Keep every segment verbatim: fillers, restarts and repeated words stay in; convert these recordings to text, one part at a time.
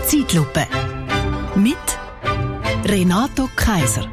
Zeitlupe mit Renato Kaiser.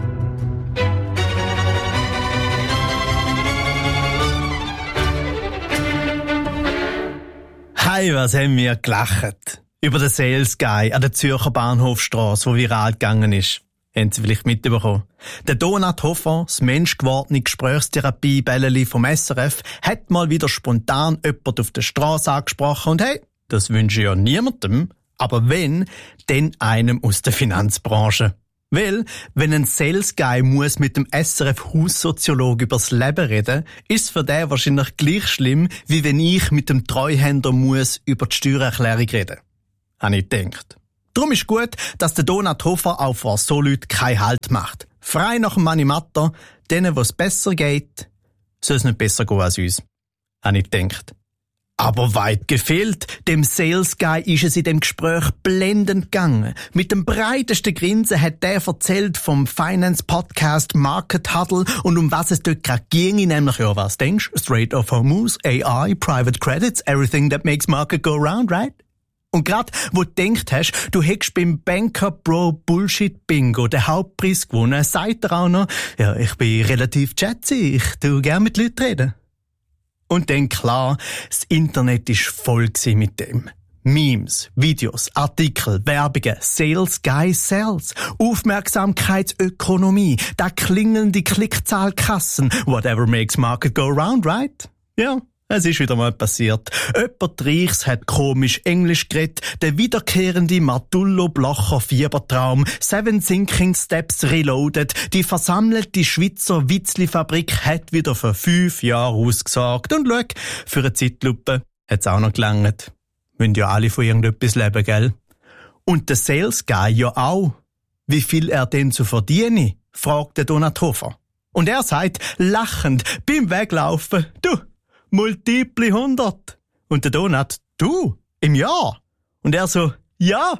Hey, was haben wir gelacht? Über den Sales Guy an der Zürcher Bahnhofstrasse, der viral gegangen ist. Haben Sie vielleicht mitbekommen? Der Donat Hofer, das menschgewordene Gesprächstherapie-Bälleli vom S R F, hat mal wieder spontan jemand auf der Straße angesprochen und hey, das wünsche ich ja niemandem, aber wenn, dann einem aus der Finanzbranche. Weil, wenn ein Sales Guy muss mit dem S R F-Haussoziologe übers Leben reden, ist es für den wahrscheinlich gleich schlimm, wie wenn ich mit dem Treuhänder muss über die Steuererklärung reden. Habe ich gedacht. Darum ist gut, dass der Donat Hofer auch vor so Leuten keinen Halt macht. Frei nach dem Manimatter, denen, wo es besser geht, soll es nicht besser gehen als uns. Habe ich gedacht. Aber weit gefehlt. Dem Sales Guy ist es in dem Gespräch blendend gegangen. Mit dem breitesten Grinsen hat der erzählt vom Finance-Podcast Market Huddle und um was es dort gerade ginge, nämlich, ja, was denkst? Straight of Hormuz, A I, Private Credits, everything that makes market go round, right? Und grad, wo du gedacht hast, du hättest beim Banker Bro Bullshit Bingo den Hauptpreis gewonnen, sagt er auch noch, ja, ich bin relativ chatty, ich tu gern mit Leuten reden. Und dann klar, das Internet ist voll gewesen mit dem. Memes, Videos, Artikel, Werbungen, Sales Guy Sales, Aufmerksamkeitsökonomie, da klingelnde Klickzahlkassen, whatever makes market go round, right? Ja. Es ist wieder mal passiert. Jemand Reichs hat komisch Englisch geredet, der wiederkehrende Martullo-Blocher Fiebertraum, Seven Sinking Steps Reloaded, die versammelte Schweizer Witzli-Fabrik hat wieder für fünf Jahre ausgesorgt. Und schau, für eine Zeitlupe hat's auch noch gelangt. Müssen ja alle von irgendetwas leben, gell? Und der Sales Guy ja auch. Wie viel er denn zu verdienen? Fragt der Donat Hofer. Und er sagt, lachend, beim Weglaufen, du, Multiple hundert. Und der Donat, du, im Jahr. Und er so, ja,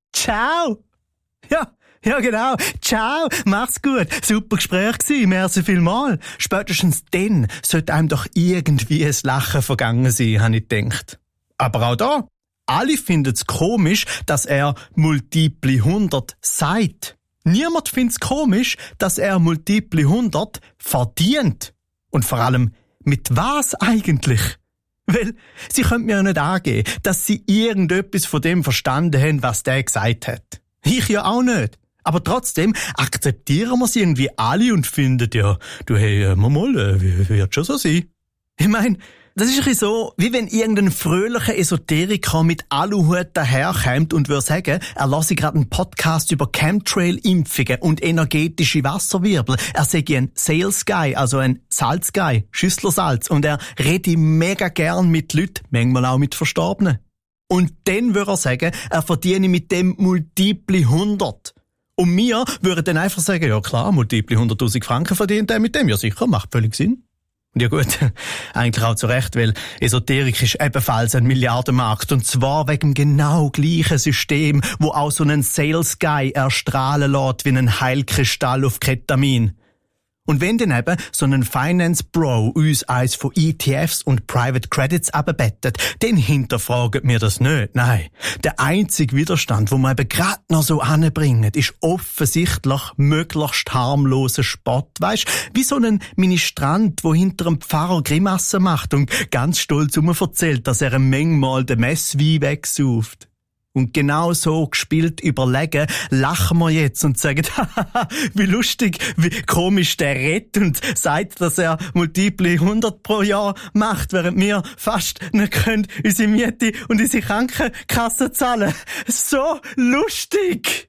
ciao. Ja, ja genau, ciao, mach's gut. Super Gespräch gewesen, merci vielmal. Spätestens dann sollte einem doch irgendwie ein Lachen vergangen sein, habe ich gedacht. Aber auch da, alle finden's komisch, dass er Multiple hundert sagt. Niemand find's komisch, dass er Multiple hundert verdient. Und vor allem, mit was eigentlich? Weil, sie können mir ja nicht angeben, dass sie irgendetwas von dem verstanden haben, was der gesagt hat. Ich ja auch nicht. Aber trotzdem akzeptieren wir es irgendwie alle und finden, ja, du, hey, mal, mal, wird schon so sein. Ich mein, das ist ein bisschen so, wie wenn irgendein fröhlicher Esoteriker mit Aluhut daherkommt und würde sagen, er lasse gerade einen Podcast über Chemtrail-Impfungen und energetische Wasserwirbel. Er sei ein Sales Guy, also ein Salz Guy, Schüsslersalz. Und er rede mega gern mit Leuten, manchmal auch mit Verstorbenen. Und dann würde er sagen, er verdiene mit dem Multiple hundert. Und wir würden dann einfach sagen, ja klar, Multiple hunderttausend Franken verdient er mit dem. Ja sicher, macht völlig Sinn. Und ja gut, eigentlich auch zu Recht, weil Esoterik ist ebenfalls ein Milliardenmarkt und zwar wegen genau gleichen System, wo auch so einen Sales Guy erstrahlen lässt wie einen Heilkristall auf Ketamin. Und wenn dann eben so ein Finance Bro uns eins von E T Fs und Private Credits abbettet, dann hinterfragen wir das nicht. Nein, der einzige Widerstand, wo man eben gerade noch so anbringen, ist offensichtlich möglichst harmloser Spott. Weisst, wie so ein Ministrant, wo hinter einem Pfarrer Grimassen macht und ganz stolz erzählt, dass er ein Mengmal den Messwein wegsauft. Und genau so gespielt überlegen, lachen wir jetzt und sagen, hahaha, wie lustig, wie komisch der redet und sagt, dass er Multiple hundert pro Jahr macht, während wir fast nicht können unsere Miete und unsere Krankenkasse zahlen. So lustig!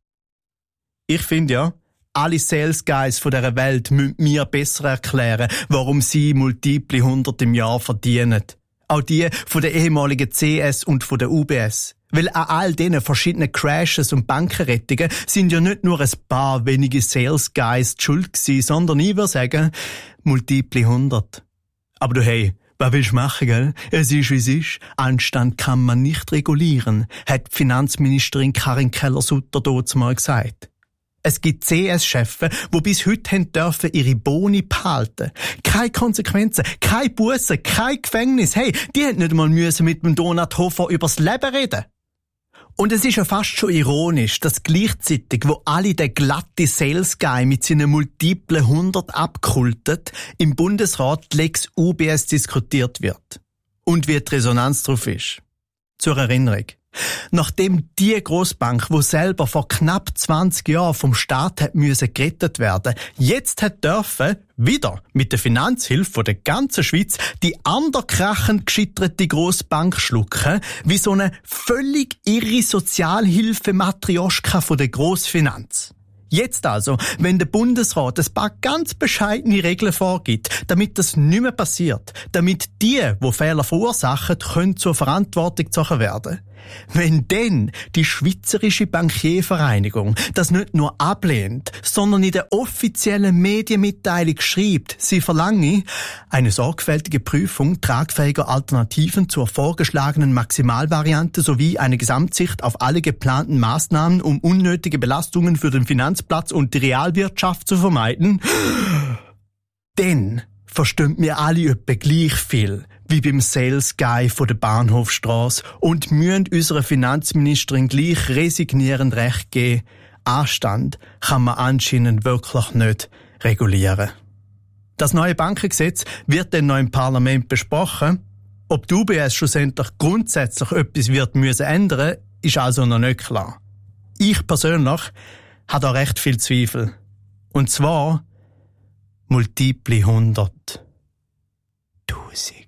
Ich finde ja, alle Sales Guys von dieser Welt müssen mir besser erklären, warum sie Multiple hundert im Jahr verdienen. Auch die von der ehemaligen C S und von der U B S. Weil an all diesen verschiedenen Crashes und Bankenrettungen sind ja nicht nur ein paar wenige Sales Guys die schuld gewesen, sondern ich würde sagen, Multiple hundert. Aber du, hey, was willst du machen, gell? Es ist, wie es ist. Anstand kann man nicht regulieren, hat die Finanzministerin Karin Keller-Sutter dort mal gesagt. Es gibt C S-Chefs, die bis heute haben dürfen ihre Boni behalten. Keine Konsequenzen, keine Bussen, kein Gefängnis. Hey, die hätten nicht mal müssen mit dem Donat Hofer übers Leben reden. Und es ist ja fast schon ironisch, dass gleichzeitig, wo alle den glatten Sales Guy mit seinen multiplen hundert abkultet, im Bundesrat die Lex U B S diskutiert wird. Und wie die Resonanz drauf ist. Zur Erinnerung. Nachdem die Grossbank, wo selber vor knapp zwanzig Jahren vom Staat hat müssen gerettet werden, jetzt hat dürfen, wieder mit der Finanzhilfe von der ganzen Schweiz, die anderkrachend gescheiterte Grossbank schlucken, wie so eine völlig irre Sozialhilfe-Matrioschka von der Grossfinanz. Jetzt also, wenn der Bundesrat ein paar ganz bescheidene Regeln vorgibt, damit das nicht mehr passiert, damit die, die Fehler verursachen, können zur Verantwortung gezogen werden. Wenn dann die Schweizerische Bankiervereinigung das nicht nur ablehnt, sondern in der offiziellen Medienmitteilung schreibt, sie verlange eine sorgfältige Prüfung tragfähiger Alternativen zur vorgeschlagenen Maximalvariante sowie eine Gesamtsicht auf alle geplanten Maßnahmen, um unnötige Belastungen für den Finanzplatz und die Realwirtschaft zu vermeiden, dann verstehen wir alle etwa gleich viel wie beim Sales Guy von der Bahnhofstrasse und müssen unserer Finanzministerin gleich resignierend recht geben. Anstand kann man anscheinend wirklich nicht regulieren. Das neue Bankengesetz wird dann noch im Parlament besprochen. Ob die U B S schlussendlich grundsätzlich etwas wird müssen ändern, ist also noch nicht klar. Ich persönlich habe da recht viel Zweifel. Und zwar multiple hundert. Tausend.